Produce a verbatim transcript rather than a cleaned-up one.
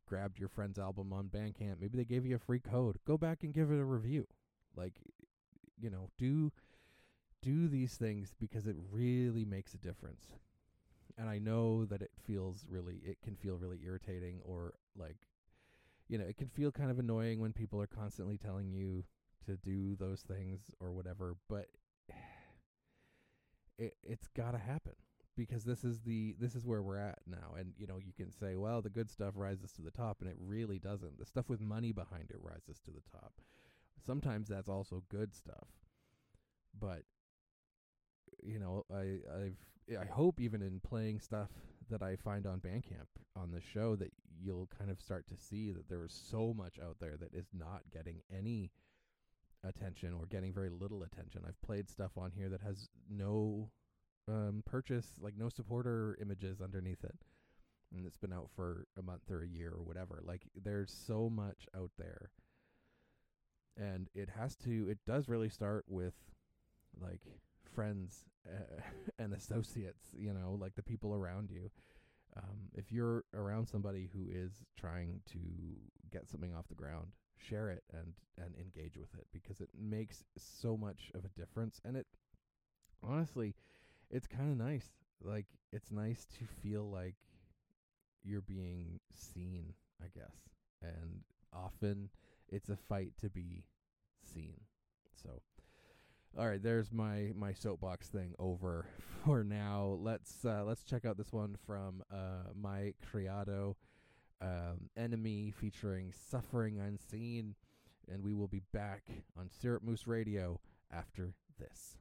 grabbed your friend's album on Bandcamp. Maybe they gave you a free code. Go back and give it a review. Like, you know, do do these things because it really makes a difference. And I know that it feels really, it can feel really irritating, or like, you know, it can feel kind of annoying when people are constantly telling you to do those things or whatever, but it, it's got to happen, because this is the this is where we're at now. And, you know, you can say, well, the good stuff rises to the top, and it really doesn't. The stuff with money behind it rises to the top. Sometimes that's also good stuff. But, you know, I I've I hope even in playing stuff that I find on Bandcamp on the show, that you'll kind of start to see that there is so much out there that is not getting any attention, or getting very little attention. I've played stuff on here that has no um, purchase, like no supporter images underneath it, and it's been out for a month or a year or whatever. Like, there's so much out there, and it has to, it does really start with like friends uh, and associates, you know, like the people around you. Um, if you're around somebody who is trying to get something off the ground, share it and and engage with it, because it makes so much of a difference. And it honestly, it's kind of nice. Like, it's nice to feel like you're being seen, I guess. And often it's a fight to be seen. So, all right, there's my my soapbox thing over for now. Let's uh, let's check out this one from uh, My Criado, um, Enemy, featuring Suffering Unseen, and we will be back on Syrup Moose Radio after this.